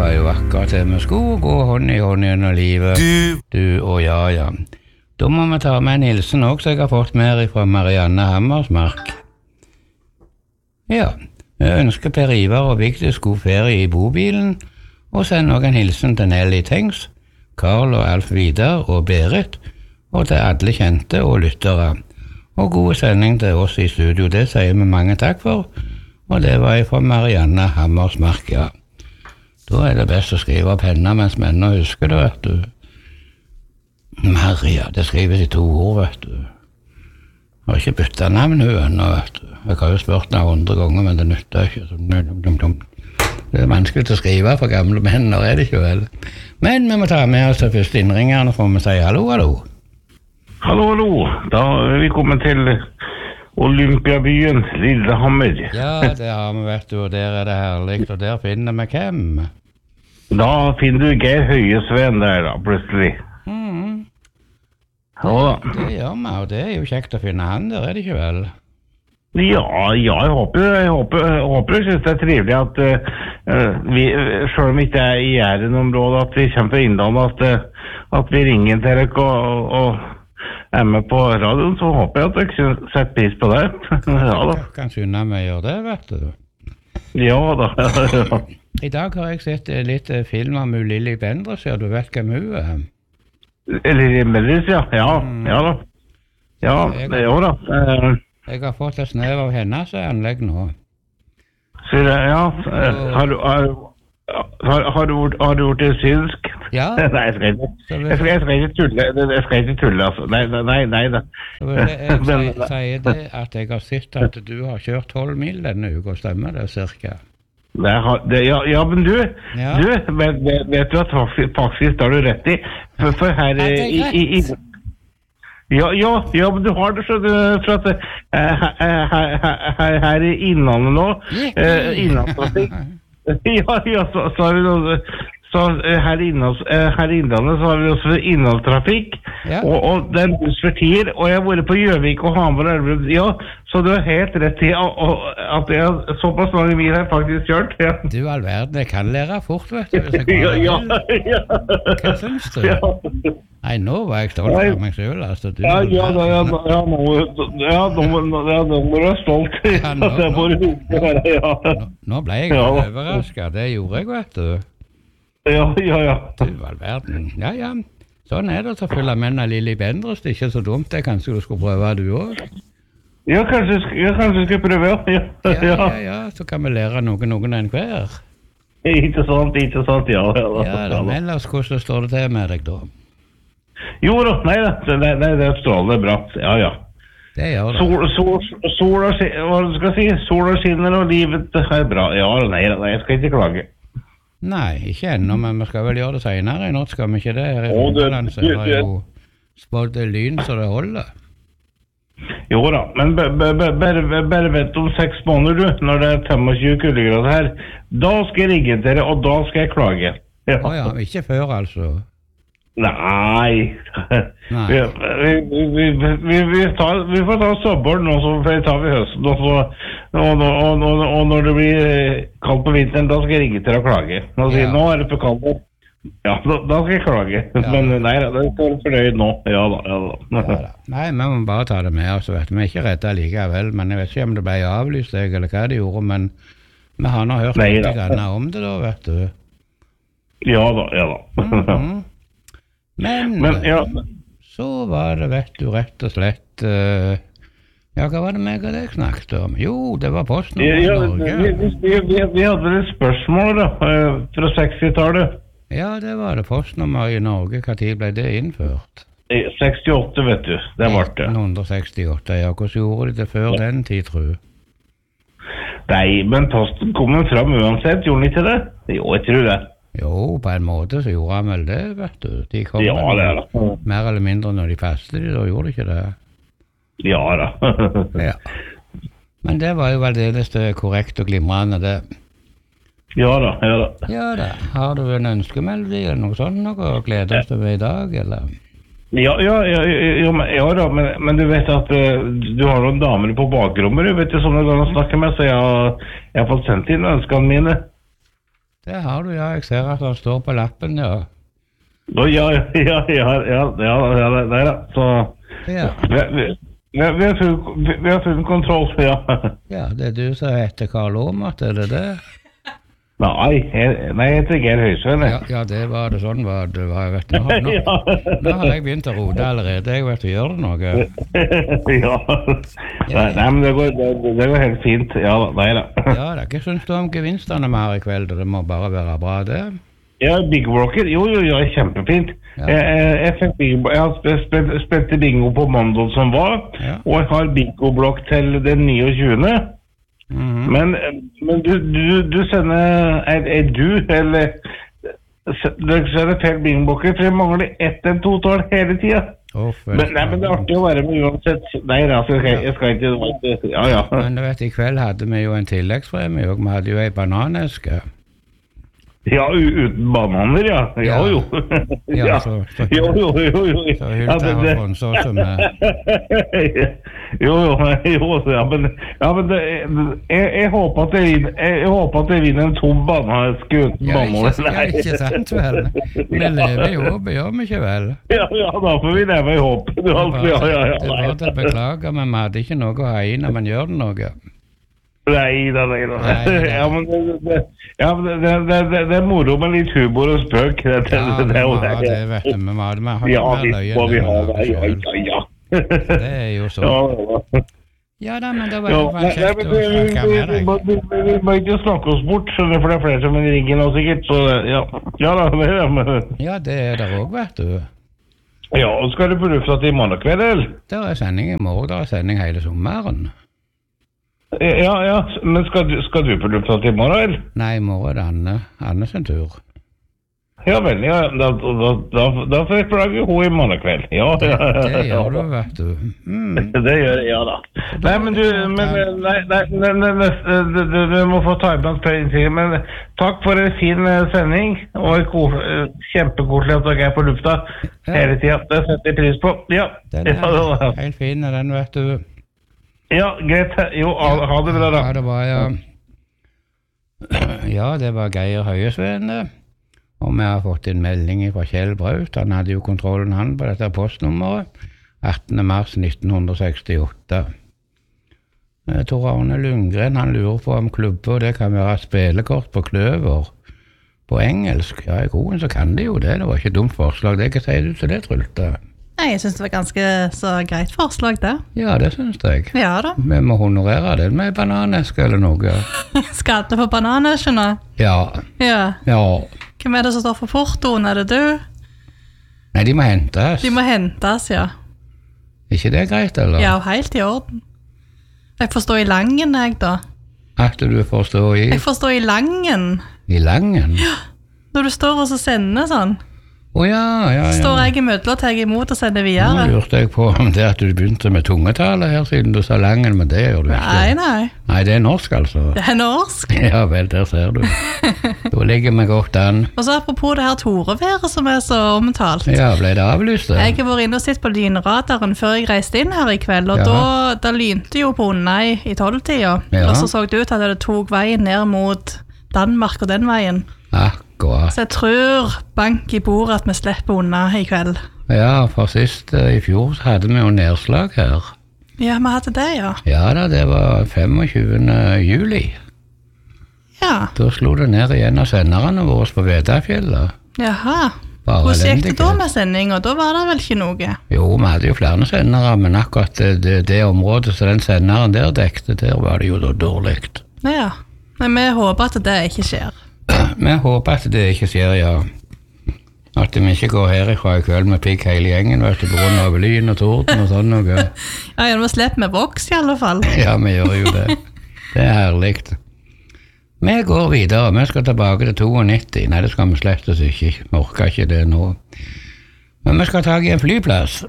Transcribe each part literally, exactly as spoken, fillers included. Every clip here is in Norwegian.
sa jo akkurat til vi skulle gå hånd i hånd gjennom livet, du, du og ja, ja. Da må vi ta med en hilsen også, som jeg har fått med fra Marianne Hammersmark. Ja, vi ønsker Per Ivar og Vigdis god ferie i bobilen, og send også en hilsen til Nelly Tengs, Karl og Alf Vidar og Berit, og til alle kjente og lyttere. Og god sending til oss i studio, det sier vi mange takk for, og det var fra Marianne Hammersmark, ja. Da er det best å skrive opp henne mens vi ennå husker det, vet du. Maria, det skrives i to ord, vet du. Jeg har ikke byttet navn hun ennå, vet du. Jeg har jo spurt henne hundre ganger, men det nytter ikke. Det er vanskelig å skrive for gamle menn, er det ikke vel? Men vi må ta med oss til første innringerne, for vi sier hallo, hallo. Hallo, hallo. Da er vi kommet til Olympiabyen, Lillehammer. Ja, det har vi, vet du, og der er det herlig, og der finner vi hvem? Da finner du Geir Høyesveen der, da, plutselig. Mm. Ja, da. Det gjør vi, og det er jo kjekt å finne han der, er det ikke vel? Ja, ja, jeg håper, jeg håper, jeg håper jeg synes det er trivelig at uh, vi, selv om ikke er i Jæren-området, at vi kommer til Innlandet, at, uh, at vi ringer til dere og, og er med på radioen, så håper jeg at dere setter pris på det. Ja da. Kan skynde meg å gjøre det, vet du. Ja da, ja. I dag har jeg sett litt film om Lilly Bendriss, ja, du vet hvem hun er? Lilly Bendriss, ja, ja, ja da. Ja, det gjør da. Uh, Jeg har fått et snev av hennes anlegg nå. Så ja, har du har, har, har du har du gjort det synsk? Ja. Nei, jeg skal ikke. Jeg skal, jeg skal ikke tulle. Jeg skal ikke tulle, altså. Nei, nei, nei da. Så vil jeg si, sier det at jeg har sett at du har kjørt tolv mil denne uka, stemmer det cirka? Det har, det, ja, ja, men du, ja. du vet, vet du at faktisk har du rett i, for, for her i, i, i Ja, ja, ja, men du har det, så du, for at uh, her, her, her i Innlandet nå, uh, Innlandstrafikk, ja, ja, så, så har vi noe, så uh, her, innlands, uh, her i Innlandet så har vi også innlandstrafikk, ja. og, og det er buss for tier, og jeg har vært på Gjøvik og Hamar, ja, så du har helt rett i at jeg har såpass mange mil her faktisk kjørt, ja. Du all verden, jeg kan lære fort, vet du, hvis jeg bare ja, ja, ja. Hva synes du? Ja. Nei, nå var jeg stolt av meg selv, altså. Du, ja, ja, ja, ja, ja, nå, ja, nå, ja, nå må du være stolt. Ja, nå, det må du være, ja. Nå, nå ble jeg ja. overrasket, det gjorde jeg, vet du. Ja, ja, ja. Du, all verden. Ja, ja. Sånn er det til å følge med av Lilly Bendriss, det er ikke så dumt, det kanskje du skulle prøve du også. Ja, kanskje, ja, kanskje skal jeg prøve, ja. Ja, ja, ja, ja, så kan vi lære noen noen enn hver. Ikke sant, ikke sant, ja. Ja, ja da, men ellers, hvordan står det til med deg da? Jo da, nei da, det, det, det stråler bra, ja, ja. Det gjør det. Sol, sol, sol og skinner, hva skal jeg si, sol og skinner og livet er bra, ja, nei, nei, jeg skal ikke klage. Nei, ikke ennå, men vi skal vel gjøre det senere i natt, skal vi ikke det? Her i Rogaland så er det jo spådd lyn så det holder. Jo da, men bare vent om seks måneder du, når det er tjuefem kuldegrader her, da skal jeg ringe dere, og da skal jeg klage. Ja, oh, ja, ikke før altså. Nei, Nei. Vi, vi, vi, vi, vi, tar, vi får ta sommeren nå, så tar vi høsten, og, så, og, og, og, og når det blir kaldt på vinteren, da skal jeg ringe til å klage. Nå, ja. Nå er det for kaldt, ja, da, da skal jeg klage, ja. Men nei, det er fornøyd nå, ja da, ja da. Ja, da. Nei, vi må bare ta det med oss, vet du. Vi er ikke redde likevel, men jeg vet ikke om det ble avlyst, jeg, eller hva de gjorde, men vi har nå hørt litt grann om det da, vet du. Ja da, ja da. Mm-hmm. Men, Men ja. så var det, vet du, rett og slett uh, ja, hva var det meg og deg snakket om? Jo, det var postnummer i ja, Norge. Vi, vi, vi, vi hadde et spørsmål da, fra sekstitallet. Ja, det var det postnummer i Norge. Hva tid ble det innført? sekstiåtte, vet du. Det var det. nitten sekstiåtte, ja. Hvordan gjorde de det før ja. den tid, tror du? Nei, men posten kom fram uansett, gjorde den ikke det? Jo, jeg tror det. Jo, på en måte så gjorde han vel det, vet du. De kom ja, det er det. Mer eller mindre når de passet de, da gjorde de ikke det. Ja da. Ja. Men det var jo aldeles korrekt og glimrende, det. Ja da, ja da. Ja da. Har du en ønskemelodi eller noe sånt, noe å glede oss over i dag, eller? Ja, ja, ja, ja, ja da, men, men du vet at uh, du har noen damer på bakrommet, du vet du, som du kan snakke med, så jeg har, jeg har fått sendt inn ønskene mine. Det har du, ja. Jeg ser at han står på lappen, ja. Ja, ja, ja, ja, ja, ja, ja det er det. Så ja. vi, vi, vi, har full, vi, vi har full kontroll, ja. Ja, det er du som heter Karl Åmert, er det det? Nei, jeg, nei, jeg heter Geir Høysveen. Ja, ja, det var det, sånn var det. Var, vet, nå, nå, nå har jeg begynt å rode allerede, jeg vet å gjøre det noe. Ja, nei, nei, men det går, det, det går helt fint, ja, nei da. Ja, det er ikke syns du om gevinstene mer i kveld, det må bare være bra det. Ja, Big Blocker, jo, jo, jo, kjempefint. Ja. Jeg, jeg, jeg, jeg har spilt, spilt bingo på mandag som var, ja. Og jeg har bingo-blokk til den niogtjuende Mm-hmm. Men, men du, du, du sender, er, er du, eller, du sender feil bingo-blokker, for jeg mangler ett eller to tall hele tiden. Oh, men, nei, men det er artig å være med uansett. Nei, altså, jeg, skal, jeg skal ikke, ja, ja. Men du vet, i kveld hadde vi jo en tilleggspremie, og vi hadde jo en bananeske. Ja, uten bananer, ja. Ja, jo. Ja, så, så, jo, jo, jo, jo. Så hylt jeg og sånn, så som jeg... Jo, jo, jo, ja, men, ja, men det, jeg, jeg, håper at jeg, jeg håper at jeg vinner en tom bananeske uten ja, bananer. Ja, ikke sant vel. Vi lever i håp, gjør vi ikke vel? Ja, ja, da får vi leve i håp. Det var det var til å beklage, men vi hadde ikke noe å ha i når man gjør det noe. Nei da, nei da. Ja, men det, det, ja, det, det, det, det er moro med litt humor og spøk. Det, det, ja, det, det, vi må ha det, vet du. Vi må ha det, vi har ja, ikke mer løye. Ja, ja, ja, ja. Det er jo sånn. Ja, ja. Ja da, men det var jo bare kjekt å snakke med deg. Vi må ikke snakke oss bort, for det er flere som ringer nå sikkert, så ja. Ja da, det er det. Ja, det er det også, vet du. Ja, og skal du på lufta til i morgen kveld, eller? Det er sending i morgen, det er sending hele sommeren. Ja, ja, men skal du, skal du på lufta til i morgen, eller? Nei, i morgen er det Anne, Anne sin tur. Ja vel, ja, da, da, da, da får jeg plage hun i morgen kveld. Ja, ja. Det, det gjør du, vet du. Mm. Det gjør jeg, ja da. Nei, men du, men, nei, nei, nei, nei, nei du, du, du må få ta iblant pøyntid, men takk for en fin sending, og kjempekoselig at dere er på lufta hele tiden. Det setter jeg pris på. Ja. Den er helt fin, den vet du. Ja, greit. Jo, ha det bra da. Ja, det var, ja. Ja, det var Geir Høysveen, og vi har fått en melding fra Kjell Braut. Han hadde jo kontrollen han på dette postnummeret, attende mars nitten sekstiåtte. Tor Arne Lundgren, han lurer på om klubber, det kan være spillekort på kløver på engelsk. Ja, i groen så kan det jo det, det var ikke et dumt forslag. Det er ikke sier du til det, Trulte? Nei, jeg synes det var ganske så greit forslag det. Ja, det synes jeg. Ja da. Vi må honorere det med bananeske eller noe. Skadde for bananeske nå? Ja. Ja. Ja. Hvem er det som står for portoen? Er det du? Nei, de må hentes. De må hentes, ja. Ikke det greit, eller? Ja, helt i orden. Jeg forstår i langen, jeg da. At du forstår i? Jeg forstår i langen. I langen? Ja. Når du står og så sender sånn. Å oh, ja, ja, ja. Står jeg i mødler og tar imot og sender videre? Nå lurte jeg på om det at du begynte med tungetallet her siden du sa langen, men det gjør du ikke. Nei, nei. Nei, det er norsk altså. Det er norsk? Ja vel, der ser du. Da ligger vi godt an. Og så apropos det her Toreværet som er så omtalt. Ja, ble det avlyst det? Jeg har vært inne og sett på lynradaren før jeg reiste inn her i kveld, og ja. da, da lynte jo på Unnei i tolvtida. Ja. Og så så det ut at det tok veien ned mot Danmark og den veien. Akkurat. Så jeg tror bank i bordet at vi slipper unna i kveld. Ja, for sist i fjor så hadde vi jo nedslag her. Ja, vi hadde det, ja. Ja da, det var femogtjuende juli. Ja. Da slo det ned igjen av senderne våre på Vedafjellet. Jaha. Hvordan gikk det da med sending, og da var det vel ikke noe? Jo, vi hadde jo flere sendere, men akkurat det, det, det området som den senderen der dekte, der var det jo da dårlig. Ja, men vi håper at det ikke skjer. Vi håper at det ikke skjer, ja. At vi ikke går herifra i kveld med pikk hele gjengen, vet du, på grunn av lyn og torden og sånn noe. Ja, ja, vi slipper med voks i alle fall. Ja, vi gjør jo det. Det er herlig. Vi går videre, vi skal tilbake til nittito. Nei, det skal vi slett oss ikke. Vi orker ikke det nå. Men vi skal ta i en flyplass.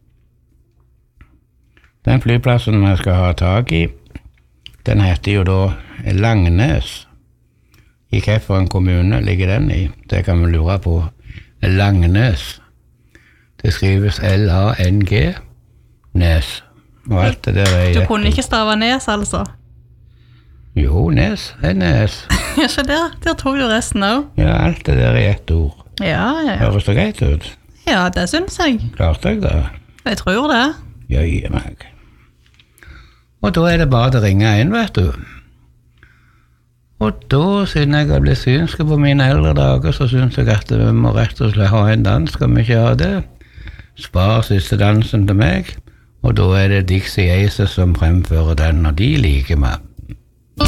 Den flyplassen vi skal ha tak i, den heter jo da Langnes. I hvilken kommune ligger den i? Det kan vi lure på. Langnes. Det skrives L A N G Nes. Og alt det der er... Du kunne ikke stave Nes, altså? Jo, Nes er Nes. Ja, så der, der tog du resten også. Ja, alt det der i ett ord. Ja, ja, ja. Høres det greit ut? Ja, det synes jeg. Klarte jeg det? Jeg tror det. Jøye meg. Og da er det bare å ringe inn, vet du. Og da, siden jeg har blitt synske på mine eldre dager, så synes jeg at vi må rett og slett ha en dans. Skal vi ikke ha det? Spar siste dansen til meg. Og da er det Dixie Aces som fremfører den, og de liker meg.